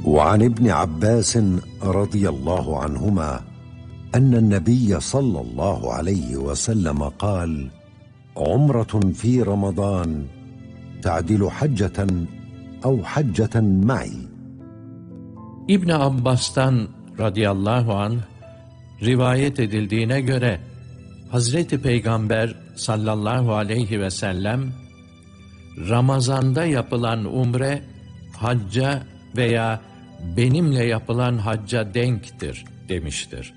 وعن ابن عباس رضي الله عنهما أن النبي صلى الله عليه وسلم قال: عمرة في رمضان تعدل حجة أو حجة معي. İbn Abbas'tan radıyallahu anh rivayet edildiğine göre Hazreti Peygamber sallallahu aleyhi ve sellem Ramazan'da yapılan umre hacca veya benimle yapılan hacca denktir demiştir.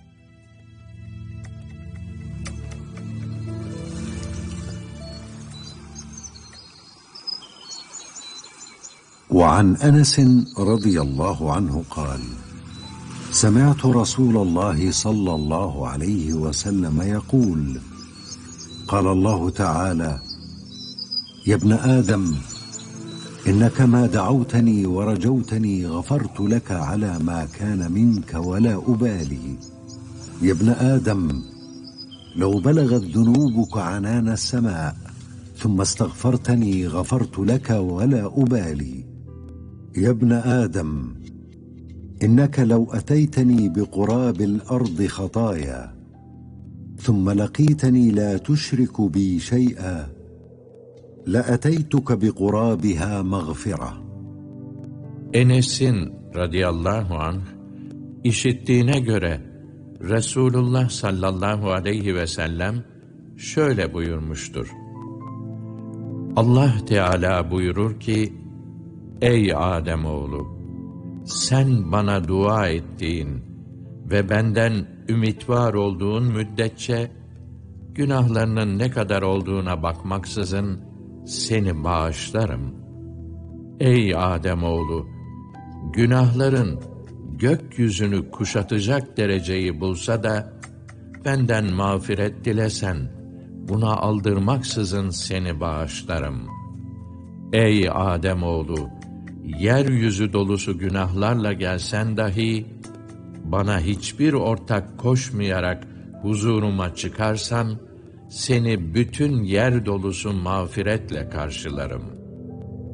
وعن أنس رضي الله عنه قال: سمعت رسول الله صلى الله عليه وسلم يقول: قال الله تعالى: يا ابن آدم إنك ما دعوتني ورجوتني غفرت لك على ما كان منك ولا أبالي. يا ابن آدم لو بلغت ذنوبك عنان السماء ثم استغفرتني غفرت لك ولا أبالي. يا ابن آدم إنك لو أتيتني بقراب الأرض خطايا ثم لقيتني لا تشرك بي شيئا لأتيتك بقرابها مغفرة. Enes'in radıyallahu anh işittiğine göre Resulullah sallallahu aleyhi ve sellem şöyle buyurmuştur. Allah Teala buyurur ki: Ey Ademoğlu! Sen bana dua ettiğin ve benden ümit var olduğun müddetçe günahlarının ne kadar olduğuna bakmaksızın seni bağışlarım. Ey Ademoğlu! Günahların gökyüzünü kuşatacak dereceyi bulsa da benden mağfiret dilesen buna aldırmaksızın seni bağışlarım. Ey Ademoğlu! Yeryüzü dolusu günahlarla gelsen dahi bana hiçbir ortak koşmayarak huzuruma çıkarsan seni bütün yer dolusu mağfiretle karşılarım.